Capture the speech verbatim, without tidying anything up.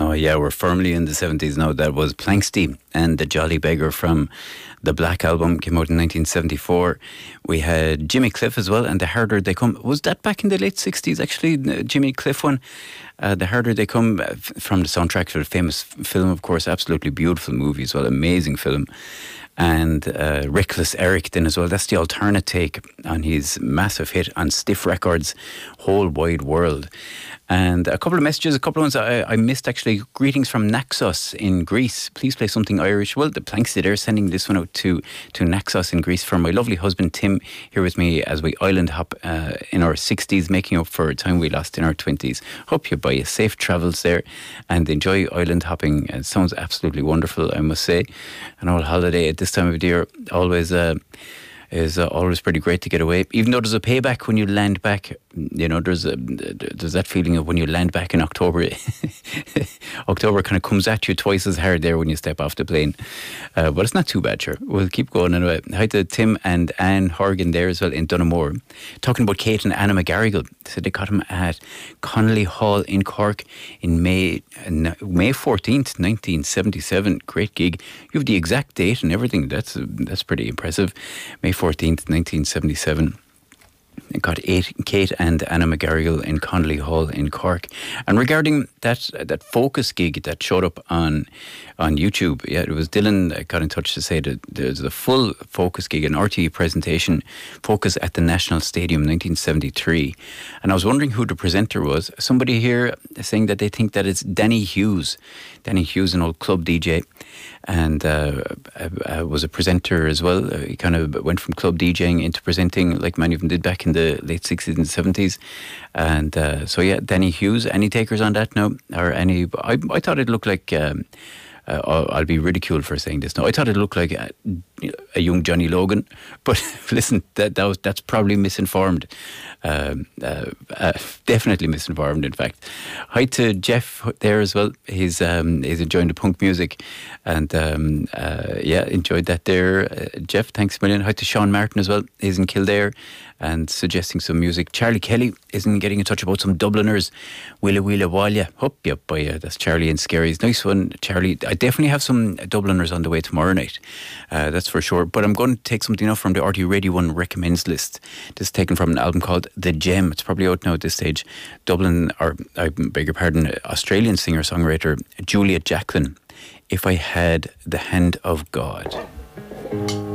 Oh yeah, we're firmly in the seventies now. That was Planksty and the Jolly Beggar from the Black Album, came out in nineteen seventy-four. We had Jimmy Cliff as well, and The Harder They Come. Was that back in the late sixties, actually, the Jimmy Cliff one? Uh, The Harder They Come, uh, from the soundtrack to the famous film, of course. Absolutely beautiful movie as well, amazing film. And uh, Reckless Eric then as well. That's the alternate take on his massive hit on Stiff Records, Whole Wide World. And a couple of messages, a couple of ones I, I missed actually. Greetings from Naxos in Greece. Please play something Irish. Well, the Planksty there, sending this one out to, to Naxos in Greece from my lovely husband Tim, here with me as we island hop uh, in our sixties, making up for time we lost in our twenties. Hope you buy safe travels there and enjoy island hopping. It sounds absolutely wonderful, I must say. An old holiday at this time of the year always uh, is uh, always pretty great to get away. Even though there's a payback when you land back, you know, there's a, there's that feeling of when you land back in October. October kind of comes at you twice as hard there when you step off the plane. Uh, but it's not too bad, sure. We'll keep going anyway. Hi to Tim and Anne Horgan there as well in Dunamore. Talking about Kate and Anna McGarrigle. They said they got him at Connolly Hall in Cork in May uh, May fourteenth, nineteen seventy-seven. Great gig. You have the exact date and everything. That's uh, that's pretty impressive. May fourteenth, nineteen seventy-seven. Got eight, Kate and Anna McGarrigle in Connolly Hall in Cork. And regarding that that Focus gig that showed up on on YouTube, yeah, it was Dylan that got in touch to say that there's a full Focus gig, an R T E presentation, Focus at the National Stadium, nineteen seventy-three. And I was wondering who the presenter was. Somebody here saying that they think that it's Danny Hughes. Danny Hughes, an old club D J, and uh, uh, was a presenter as well. Uh, he kind of went from club DJing into presenting, like many of them did back in the late sixties and seventies. And uh, so, yeah, Danny Hughes. Any takers on that now? Or any? I, I thought it looked like. Um, uh, I'll, I'll be ridiculed for saying this now. I thought it looked like a, a young Johnny Logan, but listen, that, that was, that's probably misinformed. Um, uh, uh, definitely misinformed, in fact. Hi to Jeff there as well. He's um, he's enjoying the punk music, and um, uh, yeah, enjoyed that there. Uh, Jeff, thanks a million. Hi to Sean Martin as well. He's in Kildare and suggesting some music. Charlie Kelly isn't getting in touch about some Dubliners. Willa Willa Walla. Up, yep, by uh, that's Charlie and Scary's. Nice one, Charlie. I definitely have some Dubliners on the way tomorrow night. Uh, that's for sure. But I'm going to take something off from the R T Radio one recommends list. This is taken from an album called The Gem. It's probably out now at this stage. Dublin, or I beg your pardon, Australian singer-songwriter Julia Jacklin. If I Had the Hand of God.